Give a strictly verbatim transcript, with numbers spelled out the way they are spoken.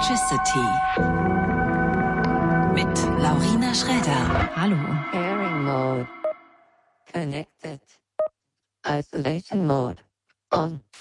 Electricity mit Laurina Schräder. Hallo. Pairing Mode. Connected. Isolation Mode. On.